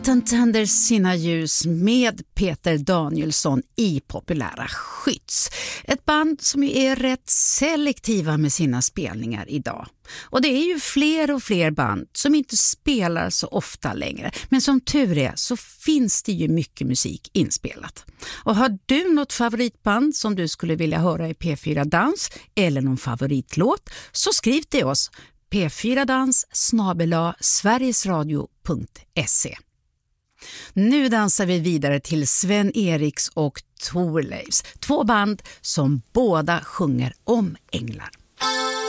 Den tänder sina ljus med Peter Danielsson i Populära Skytts. Ett band som ju är rätt selektiva med sina spelningar idag. Och det är ju fler och fler band som inte spelar så ofta längre. Men som tur är så finns det ju mycket musik inspelat. Och har du något favoritband som du skulle vilja höra i P4 Dans eller någon favoritlåt, så skriv till oss p4dans@sverigesradio.se. Nu dansar vi vidare till Sven Eriks och Thorleifs, två band som båda sjunger om änglar.